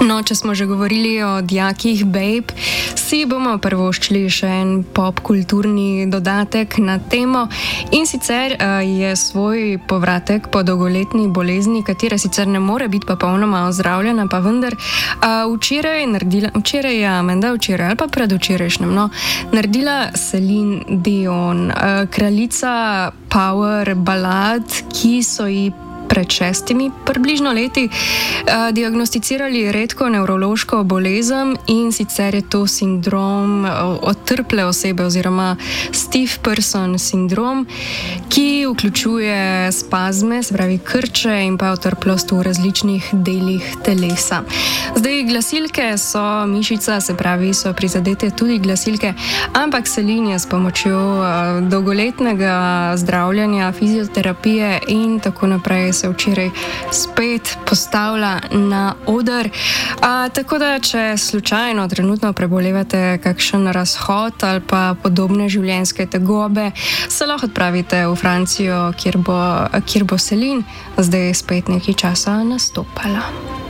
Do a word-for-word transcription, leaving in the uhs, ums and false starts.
No, če smo že govorili o dijakih Babe, si bomo prvoščili še en popkulturni dodatek na temo, in sicer uh, je svoj povratek po dolgoletni bolezni, katera sicer ne more biti pa polnoma ozdravljena, pa vendar uh, včeraj naredila, včeraj ja, menda včeraj ali pa predvčerajšnjem, no, naredila Celine Dion, uh, kraljica power balad, ki so ji pred šestimi približno leti uh, diagnosticirali redko nevrološko bolezen, in sicer je to sindrom uh, otrple osebe oziroma stiff person sindrom, ki vključuje spazme, se pravi krče in pa otrplost v različnih delih telesa. Zdaj, glasilke so mišica, se pravi, so prizadete tudi glasilke, ampak Celine je s pomočjo uh, dolgoletnega zdravljanja, fizioterapije in tako naprej se včeraj spet postavlja na oder. A, tako da, če slučajno trenutno prebolevate kakšen razhod ali pa podobne življenjske tegobe, se lahko odpravite v Francijo, kjer bo, kjer bo Celine zdaj spet nekaj časa nastopala.